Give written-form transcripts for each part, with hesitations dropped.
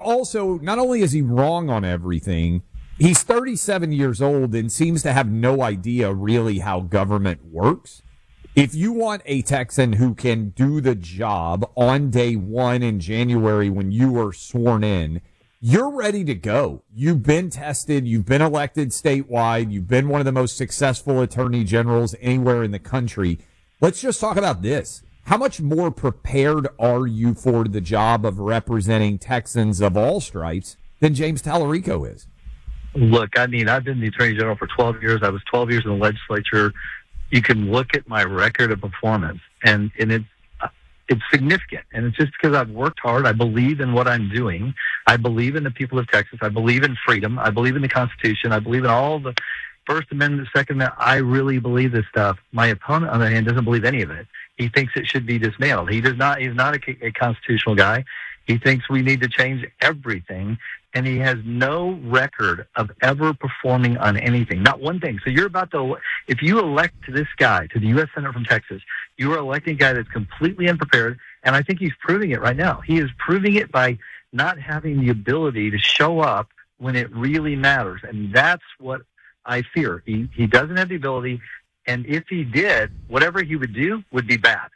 also, not only is he wrong on everything, he's 37 years old and seems to have no idea really how government works. If you want a Texan who can do the job on day one in January when you are sworn in, you're ready to go. You've been tested. You've been elected statewide. You've been one of the most successful attorney generals anywhere in the country. Let's just talk about this. How much more prepared are you for the job of representing Texans of all stripes than James Tallarico is? Look, I mean, I've been the attorney general for 12 years. I was 12 years in the legislature. You can look at my record of performance, and it's significant. And it's just because I've worked hard. I believe in what I'm doing. I believe in the people of Texas. I believe in freedom. I believe in the Constitution. I believe in all the First Amendment, Second Amendment. I really believe this stuff. My opponent, on the other hand, doesn't believe any of it. He thinks it should be dismantled. He does not. He's not a constitutional guy. He thinks we need to change everything, and he has no record of ever performing on anything, not one thing. So you're about to, if you elect this guy to the U.S. Senate from Texas, you are electing a guy that's completely unprepared, and I think he's proving it right now. He is proving it by not having the ability to show up when it really matters, and that's what I fear. He doesn't have the ability, and if he did, whatever he would do would be bad.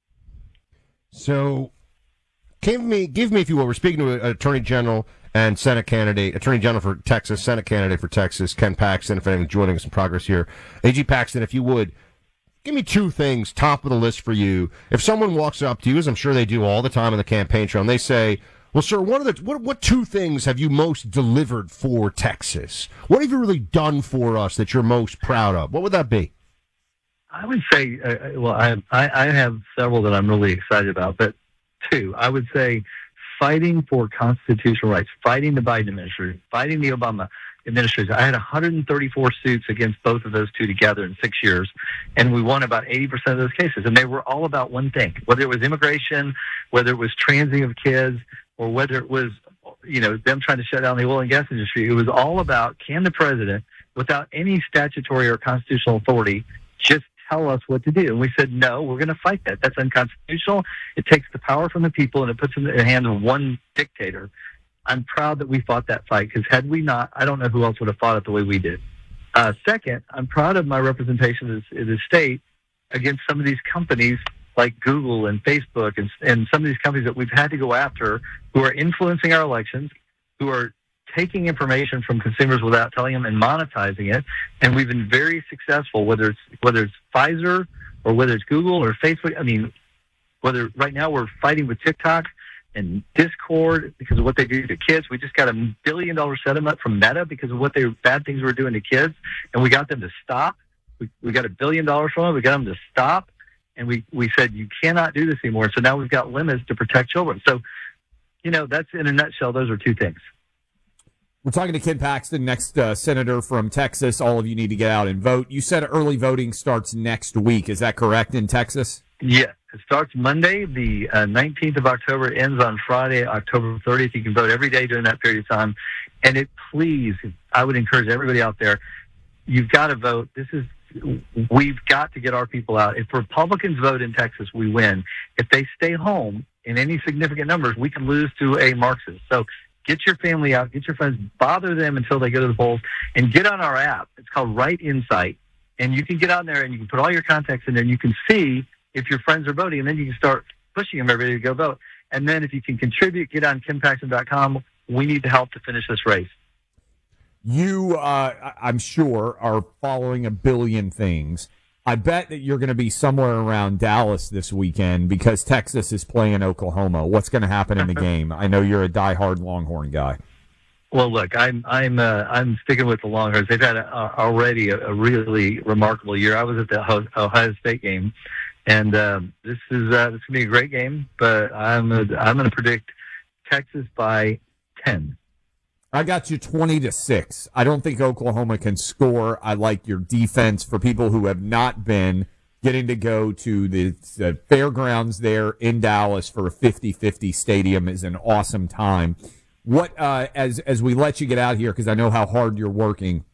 So give me, if you will, we're speaking to an Attorney General and Senate candidate, Attorney General for Texas, Senate candidate for Texas, Ken Paxton, if anyone's joining us in progress here. A.G. Paxton, if you would, give me two things, top of the list for you. If someone walks up to you, as I'm sure they do all the time on the campaign trail, and they say, well, sir, what two things have you most delivered for Texas? What have you really done for us that you're most proud of? What would that be? I would say, I have several that I'm really excited about, but two. I would say fighting for constitutional rights, fighting the Biden administration, fighting the Obama administration. I had 134 suits against both of those two together in 6 years, and we won about 80% of those cases. And they were all about one thing, whether it was immigration, whether it was transing of kids, or whether it was, them trying to shut down the oil and gas industry. It was all about, can the president, without any statutory or constitutional authority, just tell us what to do? And we said, no, we're going to fight that. That's unconstitutional. It takes the power from the people and it puts it in the hands of one dictator. I'm proud that we fought that fight, because had we not, I don't know who else would have fought it the way we did. Second, I'm proud of my representation in the state against some of these companies like Google and Facebook and some of these companies that we've had to go after, who are influencing our elections, who are taking information from consumers without telling them and monetizing it. And we've been very successful, whether it's Pfizer or whether it's Google or Facebook. I mean, whether right now we're fighting with TikTok and Discord because of what they do to kids. We just got $1 billion settlement from Meta because of what bad things we're doing to kids, and we got them to stop. We got $1 billion from them. We got them to stop, and we said you cannot do this anymore. So now we've got limits to protect children. So, that's in a nutshell. Those are two things. We're talking to Ken Paxton, next senator from Texas. All of you need to get out and vote. You said early voting starts next week. Is that correct in Texas? Yeah. It starts Monday, the 19th of October. It ends on Friday, October 30th. You can vote every day during that period of time. And I would encourage everybody out there, you've got to vote. We've got to get our people out. If Republicans vote in Texas, we win. If they stay home in any significant numbers, we can lose to a Marxist. So get your family out, get your friends, bother them until they go to the polls, and get on our app. It's called Right Insight. And you can get on there and you can put all your contacts in there and you can see if your friends are voting, and then you can start pushing them every day to go vote. And then if you can contribute, get on KenPaxton.com. We need the help to finish this race. You, I'm sure, are following a billion things. I bet that you're going to be somewhere around Dallas this weekend because Texas is playing Oklahoma. What's going to happen in the game? I know you're a diehard Longhorn guy. Well, look, I'm sticking with the Longhorns. They've had already a really remarkable year. I was at the Ohio State game, and this is going to be a great game. But I'm going to predict Texas by 10. I got you 20-6. I don't think Oklahoma can score. I like your defense. For people who have not been, getting to go to the fairgrounds there in Dallas for a 50-50 stadium is an awesome time. What as we let you get out here, because I know how hard you're working,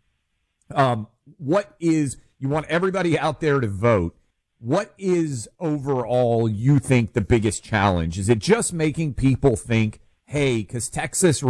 what is, you want everybody out there to vote. What is overall you think the biggest challenge? Is it just making people think, hey, because Texas